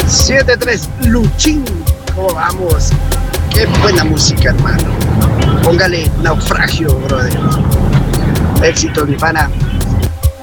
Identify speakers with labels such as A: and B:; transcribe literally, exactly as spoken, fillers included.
A: siete tres, Luchín, ¿cómo vamos? Qué buena música, hermano. Póngale Naufragio, brother. Éxito, mi pana.